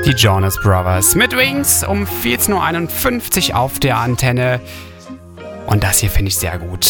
Die Jonas Brothers mit Wings um 14.51 Uhr auf der Antenne. Und das hier finde ich sehr gut.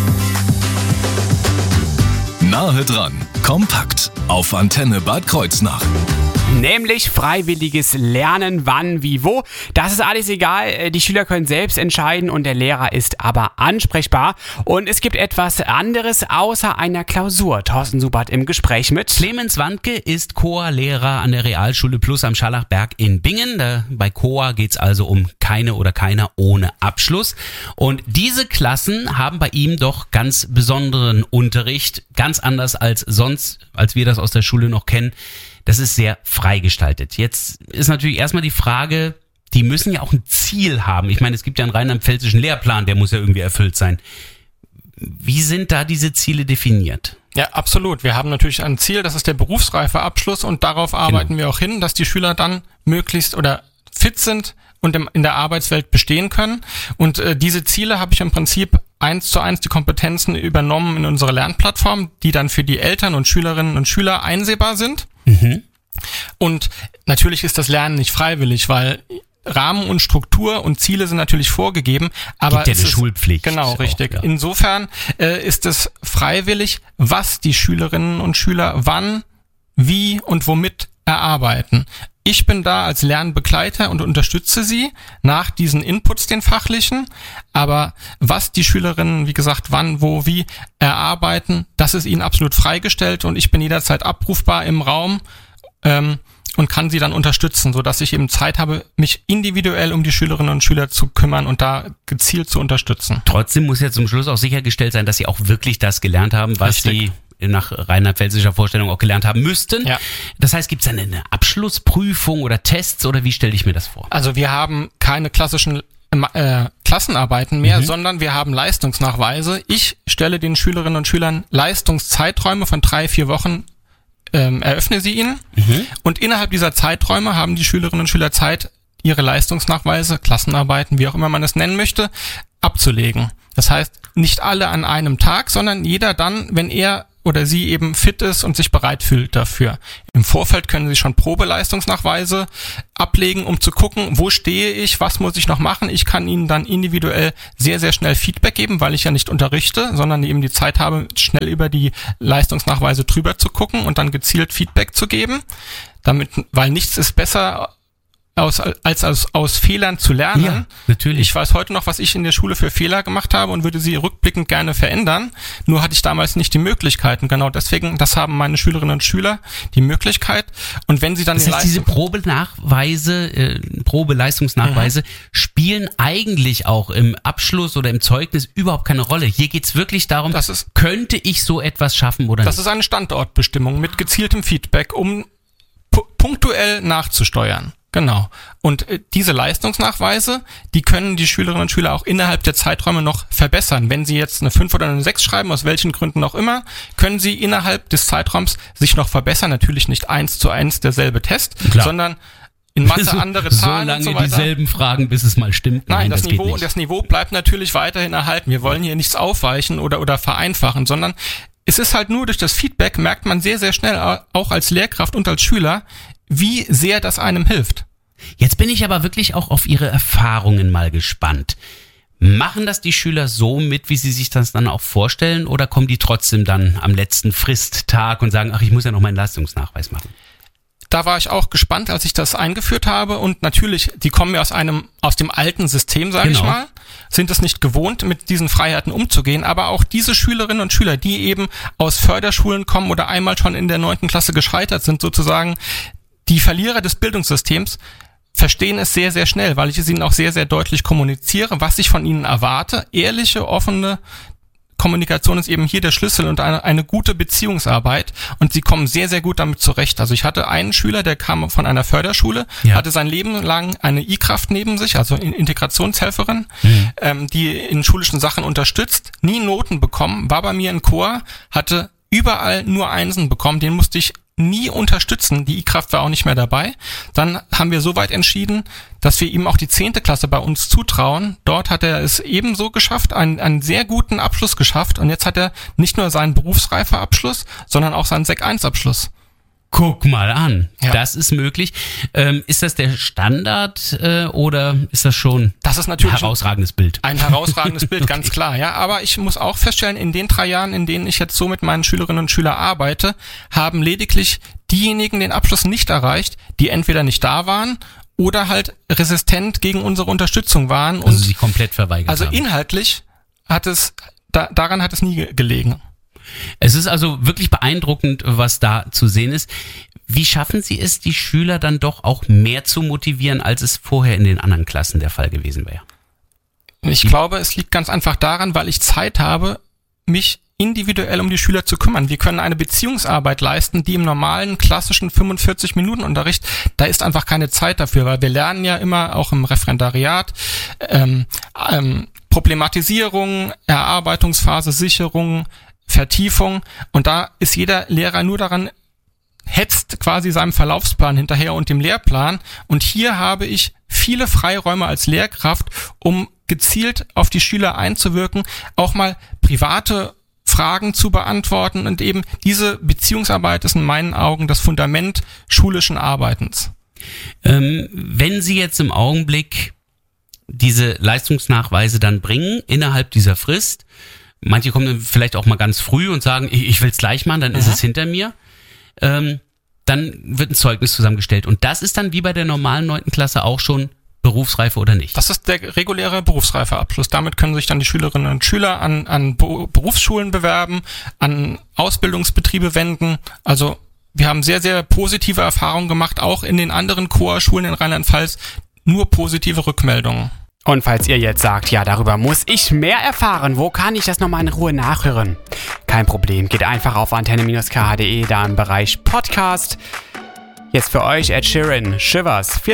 Nahe dran, kompakt auf Antenne Bad Kreuznach. Nämlich freiwilliges Lernen, wann, wie, wo. Das ist alles egal. Die Schüler können selbst entscheiden und der Lehrer ist aber ansprechbar. Und es gibt etwas anderes außer einer Klausur. Thorsten Subert im Gespräch mit Clemens Wandke ist Chorlehrer an der Realschule Plus am Schallachberg in Bingen. Bei Chor geht es also um keine oder keiner ohne Abschluss. Und diese Klassen haben bei ihm doch ganz besonderen Unterricht. Ganz anders als sonst, als wir das aus der Schule noch kennen. Das ist sehr freigestaltet. Jetzt ist natürlich erstmal die Frage, die müssen ja auch ein Ziel haben. Ich meine, es gibt ja einen rheinland-pfälzischen Lehrplan, der muss ja irgendwie erfüllt sein. Wie sind da diese Ziele definiert? Ja, absolut. Wir haben natürlich ein Ziel, das ist der Berufsreifeabschluss und darauf arbeiten wir auch hin, dass die Schüler dann möglichst oder fit sind und in der Arbeitswelt bestehen können. Und diese Ziele habe ich im Prinzip 1:1 die Kompetenzen übernommen in unsere Lernplattform, die dann für die Eltern und Schülerinnen und Schüler einsehbar sind. Mhm. Und natürlich ist das Lernen nicht freiwillig, weil Rahmen und Struktur und Ziele sind natürlich vorgegeben, aber gibt ja eine Schulpflicht. Genau, richtig. Auch, ja. Insofern ist es freiwillig, was die Schülerinnen und Schüler wann, wie und womit erarbeiten. Ich bin da als Lernbegleiter und unterstütze sie nach diesen Inputs, den fachlichen. Aber was die Schülerinnen, wie gesagt, wann, wo, wie erarbeiten, das ist ihnen absolut freigestellt und ich bin jederzeit abrufbar im Raum und kann sie dann unterstützen, sodass ich eben Zeit habe, mich individuell um die Schülerinnen und Schüler zu kümmern und da gezielt zu unterstützen. Trotzdem muss ja zum Schluss auch sichergestellt sein, dass sie auch wirklich das gelernt haben, was sie nach rheinland-pfälzischer Vorstellung auch gelernt haben müssten. Ja. Das heißt, gibt es eine Abschlussprüfung oder Tests oder wie stelle ich mir das vor? Also wir haben keine klassischen Klassenarbeiten mehr, sondern wir haben Leistungsnachweise. Ich stelle den Schülerinnen und Schülern Leistungszeiträume von 3-4 Wochen, eröffne sie ihnen und innerhalb dieser Zeiträume haben die Schülerinnen und Schüler Zeit, ihre Leistungsnachweise, Klassenarbeiten, wie auch immer man es nennen möchte, abzulegen. Das heißt, nicht alle an einem Tag, sondern jeder dann, wenn er oder sie eben fit ist und sich bereit fühlt dafür. Im Vorfeld können Sie schon Probeleistungsnachweise ablegen, um zu gucken, wo stehe ich, was muss ich noch machen. Ich kann Ihnen dann individuell sehr, sehr schnell Feedback geben, weil ich ja nicht unterrichte, sondern eben die Zeit habe, schnell über die Leistungsnachweise drüber zu gucken und dann gezielt Feedback zu geben. Weil nichts ist besser als aus Fehlern zu lernen. Ja, natürlich. Ich weiß heute noch, was ich in der Schule für Fehler gemacht habe und würde sie rückblickend gerne verändern. Nur hatte ich damals nicht die Möglichkeiten. Genau deswegen, das haben meine Schülerinnen und Schüler die Möglichkeit. Und wenn sie dann das heißt, diese Probeleistungsnachweise spielen eigentlich auch im Abschluss oder im Zeugnis überhaupt keine Rolle. Hier geht's wirklich darum, könnte ich so etwas schaffen oder nicht? Das ist eine Standortbestimmung mit gezieltem Feedback, um punktuell nachzusteuern. Genau. Und diese Leistungsnachweise, die können die Schülerinnen und Schüler auch innerhalb der Zeiträume noch verbessern. Wenn sie jetzt eine 5 oder eine 6 schreiben, aus welchen Gründen auch immer, können sie innerhalb des Zeitraums sich noch verbessern. Natürlich nicht 1:1 derselbe Test, sondern in Mathe andere Zahlen und so weiter. Dieselben Fragen, bis es mal stimmt. Nein, das Niveau bleibt natürlich weiterhin erhalten. Wir wollen hier nichts aufweichen oder vereinfachen, sondern es ist halt nur durch das Feedback, merkt man sehr, sehr schnell, auch als Lehrkraft und als Schüler, wie sehr das einem hilft. Jetzt bin ich aber wirklich auch auf Ihre Erfahrungen mal gespannt. Machen das die Schüler so mit, wie sie sich das dann auch vorstellen, oder kommen die trotzdem dann am letzten Fristtag und sagen, ach, ich muss ja noch meinen Leistungsnachweis machen? Da war ich auch gespannt, als ich das eingeführt habe und natürlich, die kommen ja aus dem alten System, sage ich mal, sind es nicht gewohnt, mit diesen Freiheiten umzugehen, aber auch diese Schülerinnen und Schüler, die eben aus Förderschulen kommen oder einmal schon in der 9. Klasse gescheitert sind, sozusagen die Verlierer des Bildungssystems, verstehen es sehr, sehr schnell, weil ich es ihnen auch sehr, sehr deutlich kommuniziere, was ich von ihnen erwarte. Ehrliche, offene Kommunikation ist eben hier der Schlüssel und eine gute Beziehungsarbeit und sie kommen sehr, sehr gut damit zurecht. Also ich hatte einen Schüler, der kam von einer Förderschule, hatte sein Leben lang eine I-Kraft neben sich, also Integrationshelferin, die in schulischen Sachen unterstützt, nie Noten bekommen, war bei mir im Chor, hatte überall nur Einsen bekommen, den musste ich nie unterstützen. Die I-Kraft war auch nicht mehr dabei. Dann haben wir soweit entschieden, dass wir ihm auch die 10. Klasse bei uns zutrauen. Dort hat er es ebenso geschafft, einen sehr guten Abschluss geschafft. Und jetzt hat er nicht nur seinen Berufsreifeabschluss, sondern auch seinen Sek 1 Abschluss. Guck mal an, Ja. das ist möglich. Ist das der Standard oder ist das schon Das ist natürlich ein herausragendes Bild? ein herausragendes Bild, ganz klar. Ja, aber ich muss auch feststellen, in den 3 Jahren, in denen ich jetzt so mit meinen Schülerinnen und Schülern arbeite, haben lediglich diejenigen den Abschluss nicht erreicht, die entweder nicht da waren oder halt resistent gegen unsere Unterstützung waren. Also Und sie komplett verweigert also haben. inhaltlich daran hat es nie gelegen. Es ist also wirklich beeindruckend, was da zu sehen ist. Wie schaffen Sie es, die Schüler dann doch auch mehr zu motivieren, als es vorher in den anderen Klassen der Fall gewesen wäre? Ich glaube, es liegt ganz einfach daran, weil ich Zeit habe, mich individuell um die Schüler zu kümmern. Wir können eine Beziehungsarbeit leisten, die im normalen, klassischen 45-Minuten-Unterricht, da ist einfach keine Zeit dafür, weil wir lernen ja immer auch im Referendariat Problematisierung, Erarbeitungsphase, Sicherung, Vertiefung, und da ist jeder Lehrer nur daran, hetzt quasi seinem Verlaufsplan hinterher und dem Lehrplan, und hier habe ich viele Freiräume als Lehrkraft, um gezielt auf die Schüler einzuwirken, auch mal private Fragen zu beantworten, und eben diese Beziehungsarbeit ist in meinen Augen das Fundament schulischen Arbeitens. Wenn Sie jetzt im Augenblick diese Leistungsnachweise dann bringen, innerhalb dieser Frist, manche kommen dann vielleicht auch mal ganz früh und sagen, ich will es gleich machen, dann ist es hinter mir, dann wird ein Zeugnis zusammengestellt. Und das ist dann wie bei der normalen 9. Klasse auch schon Berufsreife oder nicht? Das ist der reguläre Berufsreifeabschluss. Damit können sich dann die Schülerinnen und Schüler an Berufsschulen bewerben, an Ausbildungsbetriebe wenden. Also wir haben sehr, sehr positive Erfahrungen gemacht, auch in den anderen COA-Schulen in Rheinland-Pfalz, nur positive Rückmeldungen. Und falls ihr jetzt sagt, ja, darüber muss ich mehr erfahren, wo kann ich das nochmal in Ruhe nachhören? Kein Problem, geht einfach auf antenne-kh.de, da im Bereich Podcast. Jetzt für euch Ed Sheeran, Shivers, 14